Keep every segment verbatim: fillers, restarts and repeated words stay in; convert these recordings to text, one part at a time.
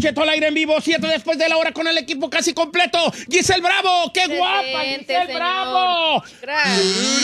Cheto al aire en vivo, siete después de la hora con el equipo casi completo. Giselle Bravo, qué Excelente, guapa, Giselle señor. Bravo. Gracias.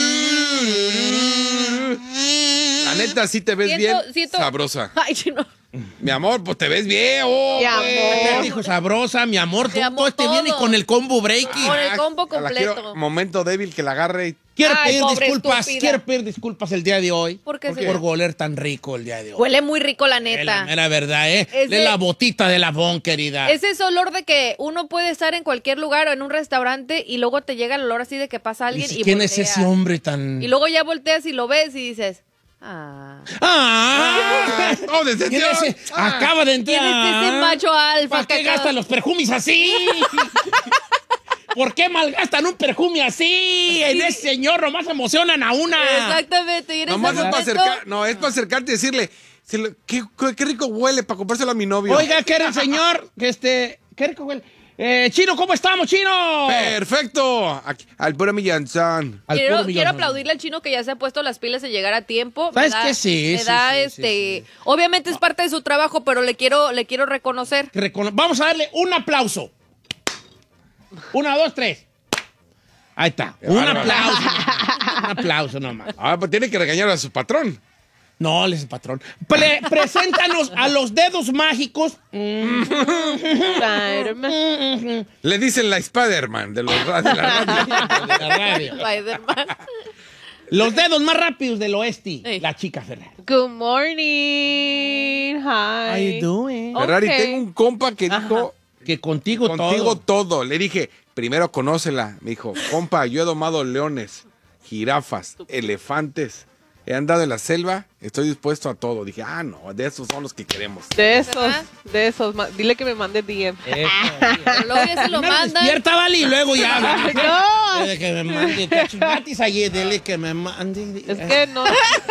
La neta, sí te ves Siento- bien siento- sabrosa. Ay, no. Mi amor, pues te ves bien. Oh, Mi güey. Ya dijo sabrosa, mi amor, Mi tú, amor, todo este viene todo. con el combo breaking. Con el combo Ah, la quiero- completo. momento débil que la agarre. y- Quiero Ay, pedir pobre disculpas, estúpida. quiero pedir disculpas el día de hoy. ¿Por qué, Por señor? oler tan rico el día de hoy. Huele muy rico, la Es la neta. mera verdad, ¿eh? Ese- Es la botita de la Bon, querida. Es ese olor de que uno puede estar en cualquier lugar o en un restaurante y luego te llega el olor así de que pasa alguien y, Dice, ¿quién es volteas. ese hombre tan...? Y luego ya volteas y lo ves y dices, ah. ¡Ah! ¡Oh, ¿Quién decepción! es ese? Ah. Acaba de entrar. ¿Quién es ese macho alfa ¿Para qué que acaba- gastan los perfumes así? ¿Por qué malgastan un perfume así? En ese señor nomás emocionan a una. Exactamente. Y en Nomás ese es para momento- acercar, no, es para acercarte y decirle, se lo- qué, qué- qué rico huele para comprárselo a mi novio. Oiga, ¿qué era el señor? Que este... ¿Qué rico huele? Eh, Chino, ¿cómo estamos, Chino? Perfecto. Aquí, al puro Millanzán. Al Quiero, puro quiero millón. aplaudirle al chino que ya se ha puesto las pilas de llegar a tiempo. ¿Sabes Me da- qué? Sí, Me sí, da sí, este. sí, sí. Obviamente es parte de su trabajo, pero le quiero, le quiero reconocer. Recono- Vamos a darle un aplauso. Una, dos, tres. Ahí está. Qué Un bárbaro. aplauso. Un aplauso nomás. Ah, pues tiene que regañar a su patrón. No, él es el patrón. Pre- preséntanos a los dedos mágicos. Spider-Man. Le dicen la Spider-Man de, los, ra- de la radio. De la radio. Spider-Man. Los dedos más rápidos del oeste. Ey. La chica Ferrer. Good morning. Hi. doing? Ferrari, Ok. tengo un compa que dijo, Que contigo, contigo todo. todo. Le dije, primero conócela. Me dijo, compa, yo he domado leones, jirafas, elefantes. He andado en la selva, estoy dispuesto a todo. Dije, ah, no, de esos son los que queremos. De esos, ¿Verdad? de esos. ma- Dile que me mande D M. Eso, Pero luego ya se lo Primero mandan. despierta, vale, y luego ya. habla. No. Dile que me mande. Te chingatis allí, dile que me mande. Es que no.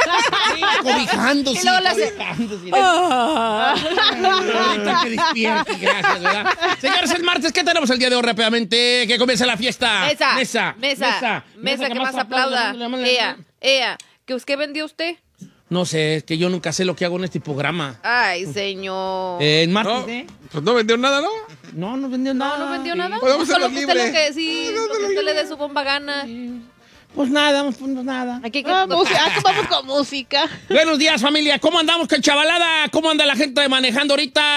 Cobijándose. Y luego le hace- cobijándose. Ah. Ahorita que despierte, gracias, ¿verdad? Señores, el martes, ¿qué tenemos el día de hoy rápidamente? Que comience la fiesta. Mesa. Mesa. Mesa. Mesa, que más aplauda. Ea, ea. ¿Que usted vendió usted? No sé, es que yo nunca sé lo que hago en este programa. Ay, señor. Eh, en martes, No, ¿eh? pues no vendió nada, ¿no? No, no vendió nada. No, no vendió nada. Podemos Solo hacerlo que usted lo libre. que sí, lo que usted le dé su bomba gana. Pues nada, pues nada. Aquí que Ah, música. Ah, vamos con música. Buenos días, familia. ¿Cómo andamos con chavalada? ¿Cómo anda la gente manejando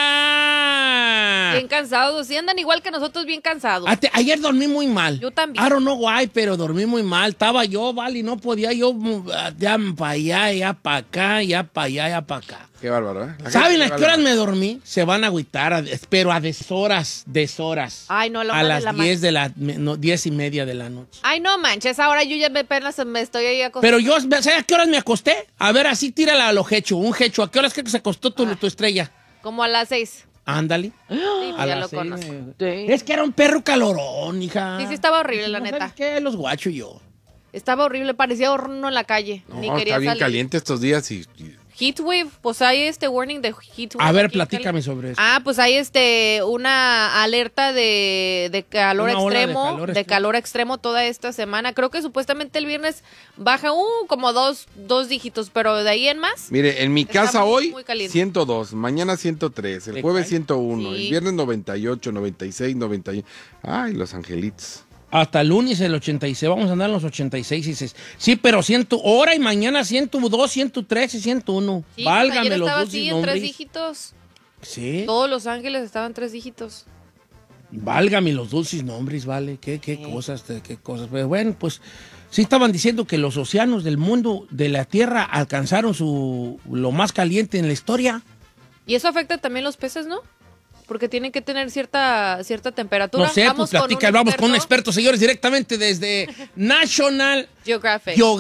ahorita? bien cansados. Sí andan igual que nosotros, bien cansados. Ate- ayer dormí muy mal. Yo también. I don't know why, pero dormí muy mal. Estaba yo, vale, y no podía yo mm, ya para allá, ya para acá, ya para allá, ya para acá. Qué bárbaro, ¿eh? La ¿Saben gente a vale qué horas madre. me dormí? Se van a agüitar, a- pero a deshoras, deshoras. Ay, no, a la a una de las la diez de la, me- no, diez y media de la noche. Ay, no manches, ahora yo ya me apenas me estoy ahí acostando. Pero yo, ¿sabes a qué horas me acosté? A ver, así tírala a lo hecho, un hecho. ¿A qué horas crees que se acostó tu, tu estrella? Como a las seis. Ándale. Sí, pues A ya las lo seis, conozco. eh. Es que era un perro calorón, hija. Sí, sí, estaba horrible, la No, neta. ¿sabes qué? Los guacho yo. Estaba horrible, parecía horno en la calle. Ni No, quería está bien salir. caliente estos días y... y- Heatwave, pues hay este warning de heatwave. A ver, aquí en platícame Cali. sobre eso. Ah, pues hay este una alerta de, de calor Una ola de extremo, de calor calor, extremo. extremo toda esta semana. Creo que supuestamente el viernes baja uh, como dos, dos dígitos, pero de ahí en más. Mire, en mi Está casa muy, hoy muy caliente. ciento dos, mañana ciento tres, el ¿Te jueves cae? ciento uno, Sí. el viernes noventa y ocho, noventa y seis, noventa y uno. Ay, los angelitos. Hasta el lunes el ochenta y seis, vamos a andar en los ochenta y seis y dices, sí, pero ciento, ahora y mañana ciento dos, ciento tres y ciento uno. Sí, Válgame ayer los estaba dos así en nombres. tres dígitos. Sí, Todos los ángeles estaban en tres dígitos. válgame los dulces nombres, vale, qué, qué cosas, de- qué cosas. Pero bueno, pues sí estaban diciendo que los océanos del mundo, de la Tierra, alcanzaron su lo más caliente en la historia. Y eso afecta también los peces, ¿no? Porque tienen que tener cierta, cierta temperatura. No sé, pues Vamos con platica, un vamos con un experto. experto, señores, directamente desde National Geographic. Geographic.